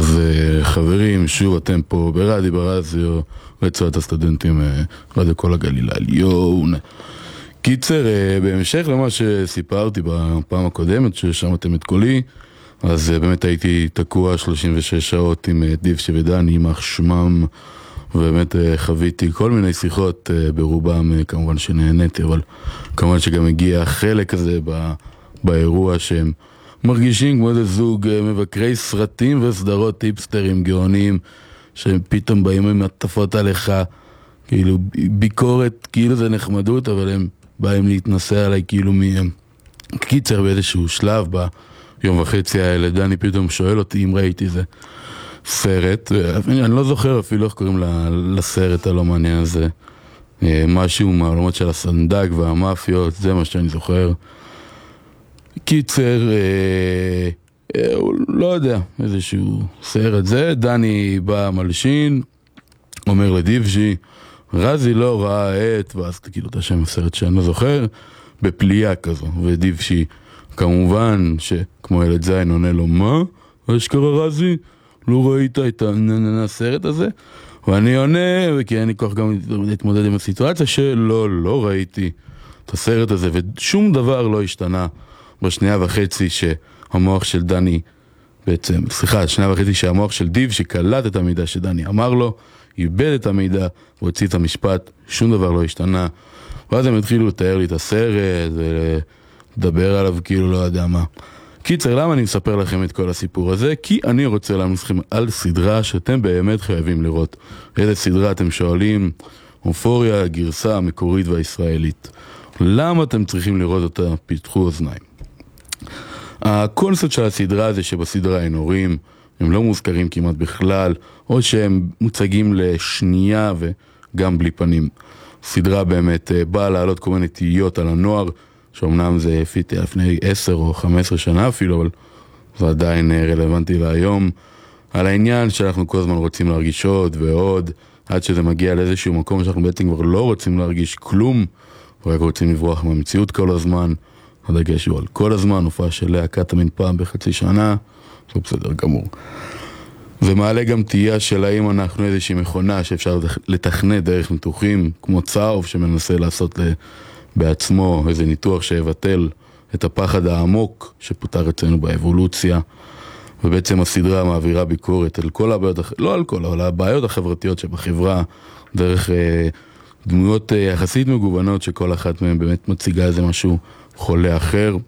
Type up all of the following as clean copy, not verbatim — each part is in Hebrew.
אז חברים, שוב אתם פה ברדיו ברדיו, רצועת הסטודנטים, רדיו כל הגליל העליון. קיצר, בהמשך למה שסיפרתי בפעם הקודמת ששמעתם את קולי, אז באמת הייתי תקוע 36 שעות עם דיבשי ודני, יימח שמם, ובאמת חוויתי כל מיני שיחות, ברובם כמובן שנהניתי, אבל כמובן שגם הגיע חלק הזה באירוע שהם מרגישים כמו איזה זוג מבקרי סרטים וסדרות טיפסטרים גאונים שפתאום באים עם עטפות עליך, כאילו ביקורת, כאילו זה נחמדות, אבל הם באים להתנסה עליי כאילו מהם. קיצר, באיזשהו שלב ביום וחצי האלה דני פתאום שואל אותי אם ראיתי זה סרט, אני לא זוכר אפילו איך קוראים לסרט הלא מעניין הזה, משהו מהעולמות של הסנדק והמאפיות, זה מה שאני זוכר. קיצר, לא יודע, איזשהו סרט זה, דני בא מלשין, אומר לדיבשי, רזי לא ראה את, ואז כאילו את השם הסרט שאני לא זוכר, בפליאה כזו, ודיבשי כמובן שכמו ילד זין עונה לו, מה? אשכרה רזי? לא ראית את הסרט הזה? ואני עונה, כי אין לי כוח גם להתמודד עם הסיטואציה שלא ראיתי את הסרט הזה, ושום דבר לא השתנה בשנייה וחצי שהמוח של דני בעצם, שנייה וחצי שהמוח של דיב שקלט את המידע שדני אמר לו, איבד את המידע, והוציא את המשפט, שום דבר לא השתנה. ואז הם התחילו לתאר לי את הסרט ולדבר עליו כאילו לא יודע מה. קיצר, למה אני מספר לכם את כל הסיפור הזה? כי אני רוצה להמליץ לכם על סדרה שאתם באמת חייבים לראות. איזה סדרה אתם שואלים? אופוריה, הגרסה המקורית והישראלית. למה אתם צריכים לראות אותה? פיתחו אוזניים. הקונספט של הסדרה זה שבסדרה אין הורים, הם לא מוזכרים כמעט בכלל, או שהם מוצגים לשנייה וגם בלי פנים. סדרה באמת באה לעלות כל מיני תהיות על הנוער, שאומנם זה הפיתי לפני 10 או 15 שנה אפילו, אבל זה עדיין רלוונטי להיום, על העניין שאנחנו כל הזמן רוצים להרגיש עוד ועוד, עד שזה מגיע לאיזשהו מקום שאנחנו בעצם כבר לא רוצים להרגיש כלום, ורק רוצים לברוח מהמציאות כל הזמן, הדגש הוא על כל הזמן, הופעה של להקת המין פעם בחצי שנה, זה בסדר גמור. זה מעלה גם תהייה של האם אנחנו איזושהי מכונה שאפשר לתכנת דרך ניתוחים, כמו צהוב שמנסה לעשות בעצמו איזה ניתוח שיבטל את הפחד העמוק שפותר אצלנו באבולוציה, ובעצם הסדרה מעבירה ביקורת על כל הבעיות, לא על כל, אבל הבעיות החברתיות שבחברה, דרך דמויות יחסית מגוונות שכל אחת מהן באמת מציגה איזה משהו חולה אחר,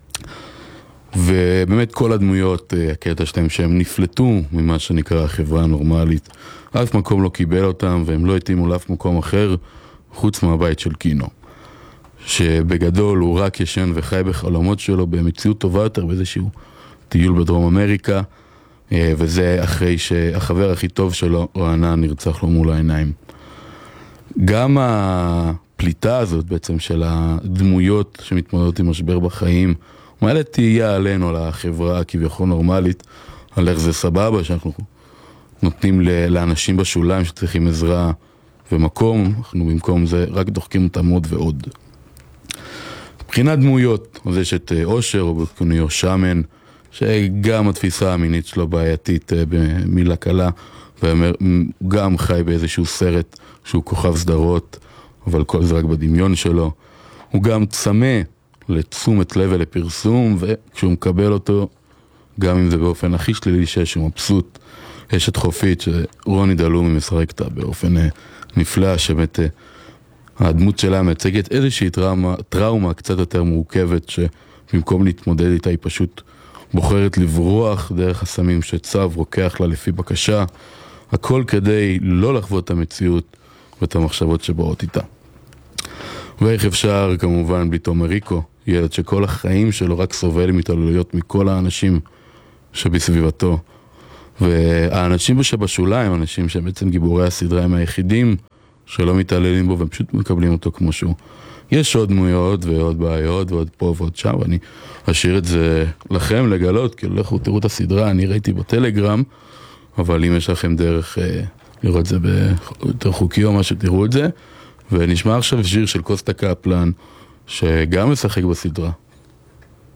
ובאמת כל הדמויות, הקטע שלהם שהם נפלטו ממה שנקרא החברה הנורמלית, אף מקום לא קיבל אותם והם לא התאימו לאף מקום אחר חוץ מהבית של קינו, שבגדול הוא רק ישן וחי בחלומות שלו במציאות טובה יותר באיזשהו טיול בדרום אמריקה, וזה אחרי שהחבר הכי טוב שלו, רענן, נרצח לו מול העיניים. גם הפליטה הזאת בעצם של הדמויות שמתמודדות עם משבר בחיים, מעלה תהייה עלינו, על החברה כביכול נורמלית, על איך זה סבבה שאנחנו נותנים לאנשים בשוליים שצריכים עזרה ומקום, אנחנו במקום זה רק דוחקים אותם עוד ועוד. מבחינת דמויות, אז יש את אושר או בכינויו שמן, שגם התפיסה המינית שלו בעייתית במילה קלה, וגם חי באיזשהו סרט שהוא כוכב סדרות, אבל כל זה רק בדמיון שלו. הוא גם צמא לתשומת לב ולפרסום, וכשהוא מקבל אותו, גם אם זה באופן הכי שלילי שיש, הוא מבסוט. יש את חופית שרוני דלומי משחק אותה באופן נפלא, שבאמת הדמות שלה מייצגת איזושהי טראומה קצת יותר מורכבת, שבמקום להתמודד איתה היא פשוט בוחרת לברוח דרך הסמים שצו רוקח לה לפי בקשה, הכל כדי לא לחוות את המציאות ואת המחשבות שבאות איתה. ואיך אפשר כמובן בלי תומר ריקו, ילד שכל החיים שלו רק סובל מתעללויות מכל האנשים שבסביבתו, והאנשים שבשוליים, אנשים שבעצם גיבורי הסדרה הם היחידים שלא מתעללים בו והם פשוט מקבלים אותו כמו שהוא. יש עוד דמויות ועוד בעיות ועוד פה ועוד שם, ואני אשאיר את זה לכם לגלות, כאילו לכו תראו את הסדרה, אני ראיתי בטלגרם, אבל אם יש לכם דרך לראות את זה ביותר חוקי או משהו, תראו את זה. ונשמע עכשיו שיר של קוסטה קפלן, שגם משחק בסדרה,